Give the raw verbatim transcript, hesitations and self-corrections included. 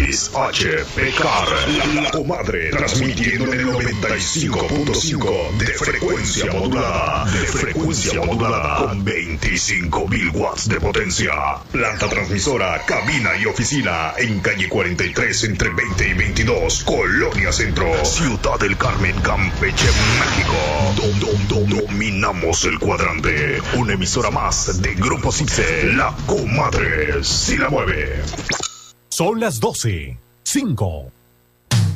Luis H. Pecar, la, la comadre, transmitiendo en el noventa y cinco punto cinco de frecuencia modulada, de frecuencia modulada, con veinticinco mil watts de potencia. Planta transmisora, cabina y oficina en calle cuarenta y tres entre veinte y veintidós, Colonia Centro, Ciudad del Carmen, Campeche, México. Dom, dom, dom, dominamos el cuadrante. Una emisora más de Grupo Cipse, la comadre si la mueve. Son las doce, cinco.